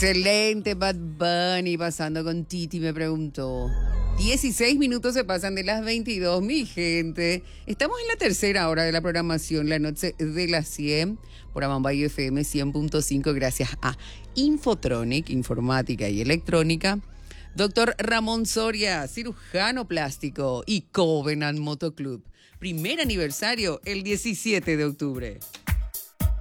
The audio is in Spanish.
Excelente, Bad Bunny, pasando con Titi, me preguntó. 16 minutos se pasan de las 22, mi gente. Estamos en la tercera hora de la programación, la noche de las 100, por Amambay FM 100.5, gracias a Infotronic, Informática y Electrónica. Doctor Ramón Soria, cirujano plástico y Covenant Motoclub. Primer aniversario el 17 de octubre.